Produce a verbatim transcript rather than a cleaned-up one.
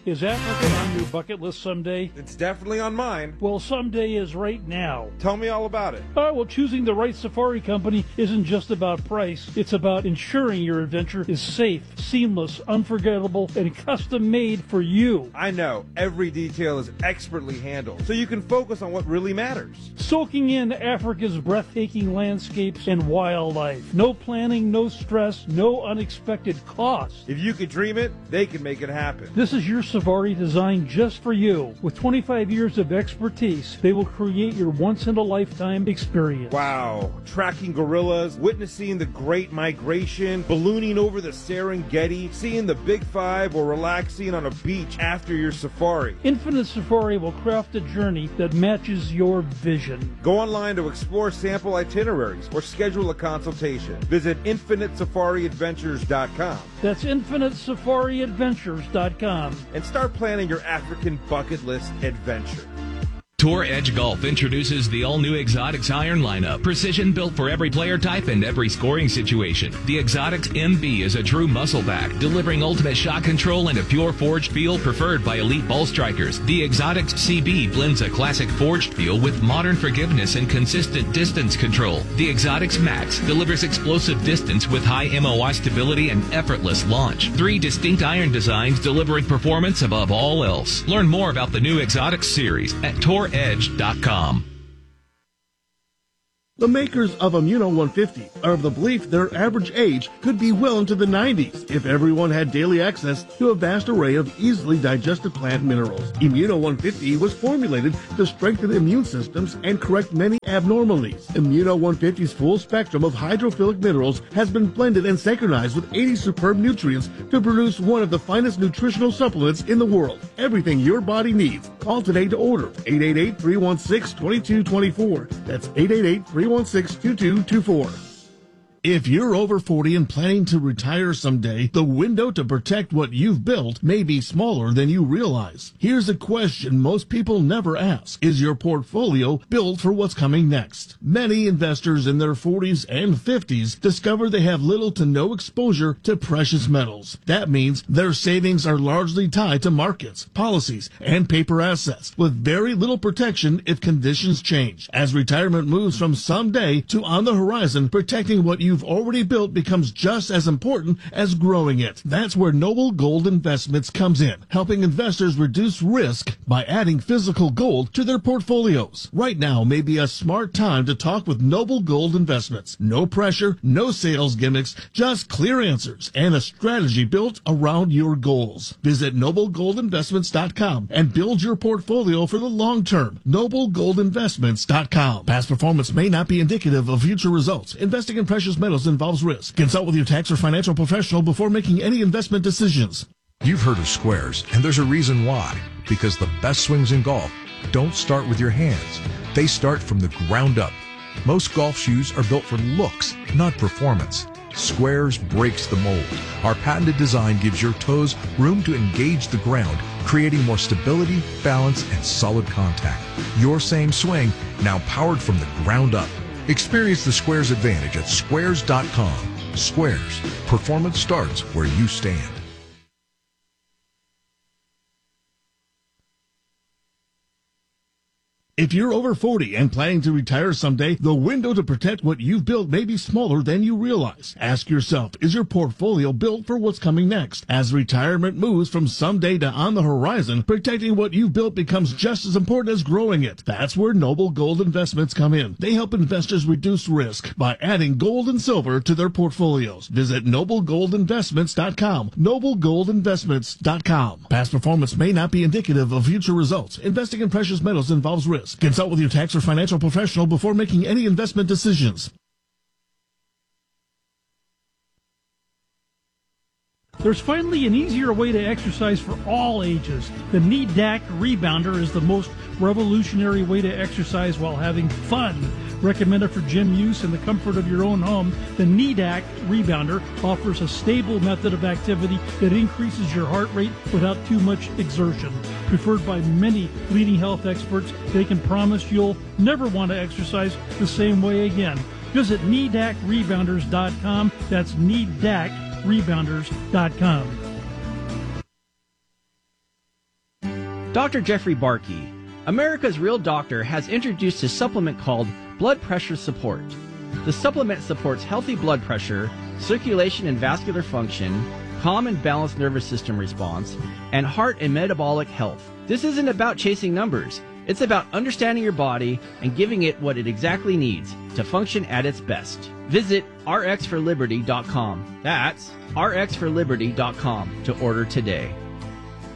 Is Africa on your bucket list someday? It's definitely on mine. Well, someday is right now. Tell me all about it. Uh, well, choosing the right safari company isn't just about price. It's about ensuring your adventure is safe, seamless, unforgettable, and custom-made for you. I know. Every detail is expertly handled, so you can focus on what really matters. Soaking in Africa's breathtaking landscapes and wildlife. No planning, no stress, no unexpected costs. If you could dream it, they can make it happen. This is your safari designed just for you. With twenty-five years of expertise, they will create your once-in-a-lifetime experience. Wow. Tracking gorillas, witnessing the Great Migration, ballooning over the Serengeti, seeing the Big Five, or relaxing on a beach after your safari. Infinite Safari will craft a journey that matches your vision. Go online to explore sample itineraries or schedule a consultation. Visit infinite safari adventures dot com. That's infinite safari adventures dot com. And start planning your African bucket list adventure. Tour Edge Golf introduces the all-new Exotics iron lineup. Precision built for every player type and every scoring situation. The Exotics M B is a true muscleback, delivering ultimate shot control and a pure forged feel preferred by elite ball strikers. The Exotics C B blends a classic forged feel with modern forgiveness and consistent distance control. The Exotics Max delivers explosive distance with high M O I stability and effortless launch. Three distinct iron designs delivering performance above all else. Learn more about the new Exotics series at tour edge dot com. The makers of Immuno one fifty are of the belief their average age could be well into the nineties if everyone had daily access to a vast array of easily digested plant minerals. Immuno one fifty was formulated to strengthen immune systems and correct many abnormalities. Immuno one fifty's full spectrum of hydrophilic minerals has been blended and synchronized with eighty superb nutrients to produce one of the finest nutritional supplements in the world. Everything your body needs. Call today to order. eight eight eight, three one six, two two two four. That's eight eight eight, three one six, two two two four. If you're over forty and planning to retire someday, the window to protect what you've built may be smaller than you realize. Here's a question most people never ask. Is your portfolio built for what's coming next? Many investors in their forties and fifties discover they have little to no exposure to precious metals. That means their savings are largely tied to markets, policies, and paper assets, with very little protection if conditions change. As retirement moves from someday to on the horizon, protecting what you you've already built becomes just as important as growing it. That's where Noble Gold Investments comes in, helping investors reduce risk by adding physical gold to their portfolios. Right now may be a smart time to talk with Noble Gold Investments. No pressure, no sales gimmicks, just clear answers and a strategy built around your goals. Visit noble gold investments dot com and build your portfolio for the long term. noble gold investments dot com. Past performance may not be indicative of future results. Investing in precious metals involves risk. Consult with your tax or financial professional before making any investment decisions. You've heard of squares, and there's a reason why. Because the best swings in golf don't start with your hands. They start from the ground up. Most golf shoes are built for looks, not performance. Squares breaks the mold. Our patented design gives your toes room to engage the ground, creating more stability, balance, and solid contact. Your same swing, now powered from the ground up. Experience the Squares advantage at squares dot com. Squares. Performance starts where you stand. If you're over forty and planning to retire someday, the window to protect what you've built may be smaller than you realize. Ask yourself, is your portfolio built for what's coming next? As retirement moves from someday to on the horizon, protecting what you've built becomes just as important as growing it. That's where Noble Gold Investments come in. They help investors reduce risk by adding gold and silver to their portfolios. Visit noble gold investments dot com. noble gold investments dot com. Past performance may not be indicative of future results. Investing in precious metals involves risk. Consult with your tax or financial professional before making any investment decisions. There's finally an easier way to exercise for all ages. The Knee D A C Rebounder is the most revolutionary way to exercise while having fun. Recommended for gym use in the comfort of your own home, the Knee D A C Rebounder offers a stable method of activity that increases your heart rate without too much exertion. Preferred by many leading health experts, they can promise you'll never want to exercise the same way again. Visit knee dac rebounders dot com. That's knee dac rebounders dot com. Doctor Jeffrey Barkey, America's Real Doctor, has introduced a supplement called Blood Pressure Support. The supplement supports healthy blood pressure, circulation and vascular function, calm and balanced nervous system response, and heart and metabolic health. This isn't about chasing numbers. It's about understanding your body and giving it what it exactly needs to function at its best. Visit r x for liberty dot com. That's r x for liberty dot com to order today.